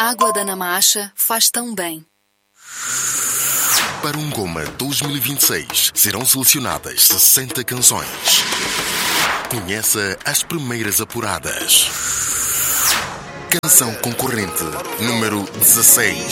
água da Namacha faz tão bem. Para um Goma 2026 serão selecionadas 60 canções. Conheça as primeiras apuradas. Canção concorrente número 16.